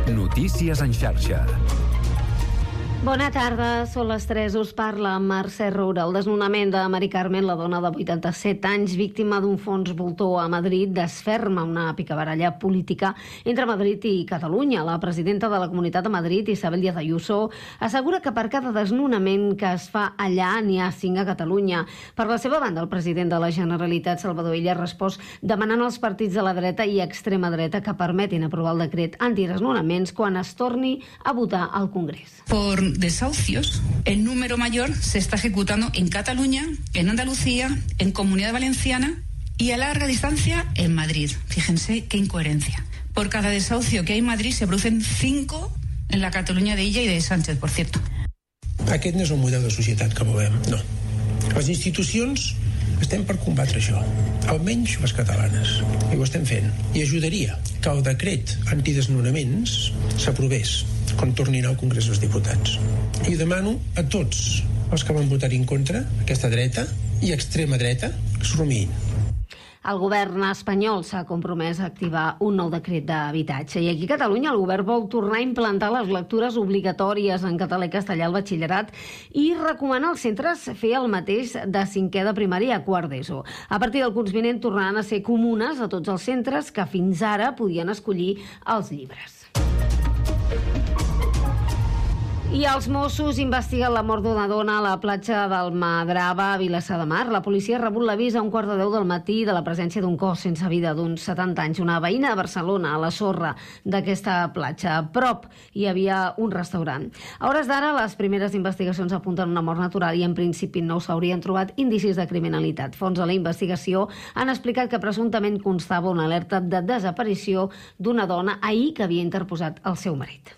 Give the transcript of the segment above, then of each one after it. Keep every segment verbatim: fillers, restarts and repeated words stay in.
Notícies en xarxa. Bona tarda, són les tres, us parla Mercè Roura. El desnonament de Mari Carmen, la dona de vuitanta-set anys, víctima d'un fons voltor a Madrid, desferma una picabaralla política entre Madrid i Catalunya. La presidenta de la Comunitat de Madrid, Isabel Díaz Ayuso, assegura que per cada desnonament que es fa allà n'hi ha cinc a Catalunya. Per la seva banda, el president de la Generalitat, Salvador Illa, ha respost demanant als partits de la dreta i extrema dreta que permetin aprovar el decret antidesnonaments quan es torni a votar al Congrés. Por desahucios, el número mayor se está ejecutando en Cataluña, en Andalucía, en Comunidad Valenciana y a larga distancia en Madrid. Fíjense qué incoherencia. Por cada desahucio que hay en Madrid se producen cinco en la Cataluña de Illa y de Sánchez, por cierto. Aquest no és un model de societat que volem, no. Les institucions estem per combatre això, almenys les catalanes, i ho estem fent. I ajudaria que el decret antidesnonaments s'aprovés quan tornin al Congrés dels Diputats. I demano a tots els que van votar en contra, aquesta dreta i extrema dreta, que s'ho rumiïn. El govern espanyol s'ha compromès a activar un nou decret d'habitatge i aquí a Catalunya el govern vol tornar a implantar les lectures obligatòries en català i castellà al batxillerat i recomana als centres fer el mateix de cinquè de primària a quart d'ESO. A partir del curs vinent tornaran a ser comunes a tots els centres que fins ara podien escollir els llibres. I els Mossos investiguen la mort d'una dona a la platja del Madrava a Vilassar de Mar. La policia ha rebut l'avís a un quart de deu del matí de la presència d'un cos sense vida d'uns setanta anys. Una veïna de Barcelona, a la sorra d'aquesta platja. A prop hi havia un restaurant. A hores d'ara, les primeres investigacions apunten una mort natural i en principi no s'haurien trobat indicis de criminalitat. Fons de la investigació han explicat que presumptament constava una alerta de desaparició d'una dona ahir que havia interposat el seu marit.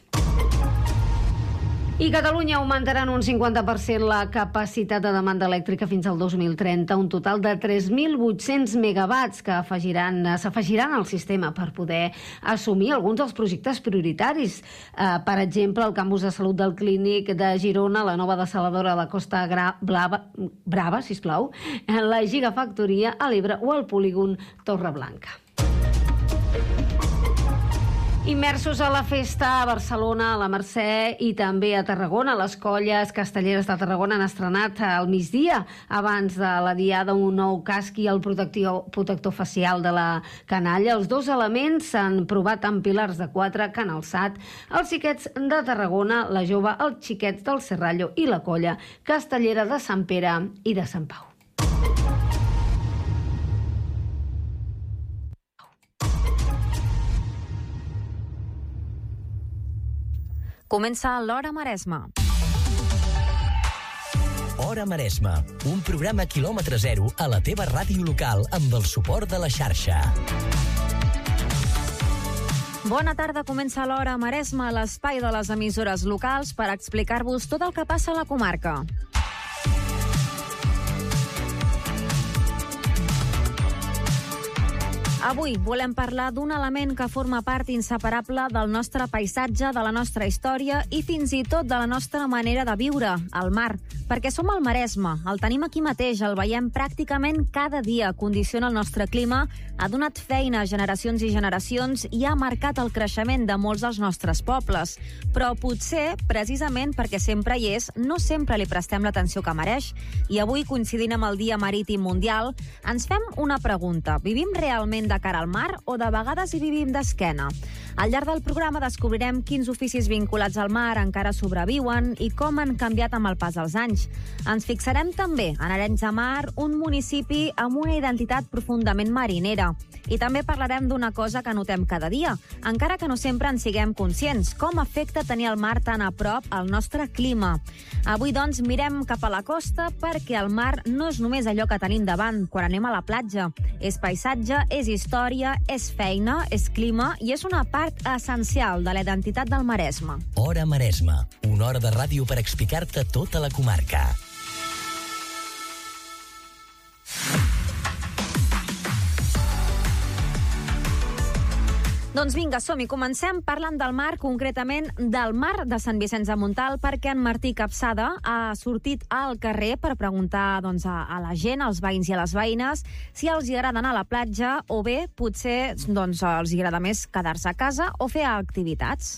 I Catalunya augmentarà en un cinquanta per cent la capacitat de demanda elèctrica fins al dos mil trenta, un total de tres mil vuit-cents megawatts que afegiran, s'afegiran al sistema per poder assumir alguns dels projectes prioritaris. Eh, per exemple, el campus de salut del Clínic de Girona, la nova dessaladora a la Costa Gra- Blava, Brava, sisplau, la gigafactoria a l'Ebre o el polígon Torreblanca. Immersos a la festa a Barcelona, a la Mercè i també a Tarragona. Les colles castelleres de Tarragona han estrenat al migdia, abans de la diada, un nou casc i el protector, protector facial de la canalla. Els dos elements s'han provat amb pilars de quatre que han alçat els xiquets de Tarragona, la jove, els xiquets del Serrallo i la colla castellera de Sant Pere i de Sant Pau. Comença l'Hora Maresma. Hora Maresma, un programa quilòmetre zero a la teva ràdio local amb el suport de la xarxa. Bona tarda, comença l'Hora Maresma, l'espai de les emissores locals per explicar-vos tot el que passa a la comarca. Avui volem parlar d'un element que forma part inseparable del nostre paisatge, de la nostra història i fins i tot de la nostra manera de viure, el mar. Perquè som al Maresme, el tenim aquí mateix, el veiem pràcticament cada dia, condiciona el nostre clima, ha donat feina a generacions i generacions i ha marcat el creixement de molts dels nostres pobles. Però potser, precisament perquè sempre hi és, no sempre li prestem l'atenció que mereix. I avui, coincidint amb el Dia Marítim Mundial, ens fem una pregunta. Vivim realment de cara al mar o de vegades hi vivim d'esquena? Al llarg del programa descobrirem quins oficis vinculats al mar encara sobreviuen i com han canviat amb el pas dels anys. Ens fixarem també en Arenys de Mar, un municipi amb una identitat profundament marinera. I també parlarem d'una cosa que notem cada dia, encara que no sempre en siguem conscients, com afecta tenir el mar tan a prop al nostre clima. Avui, doncs, mirem cap a la costa perquè el mar no és només allò que tenim davant quan anem a la platja. És paisatge, és història, és feina, és clima i és una part essencial de la identitat del Maresme. Hora Maresme, una hora de ràdio per explicar-te tota la comarca. Doncs vinga, som-hi, comencem parlant del mar, concretament del mar de Sant Vicenç de Montalt, perquè en Martí Capçada ha sortit al carrer per preguntar doncs, a, a la gent, als veïns i a les veïnes, si els hi agrada anar a la platja o bé potser doncs, els hi agrada més quedar-se a casa o fer activitats.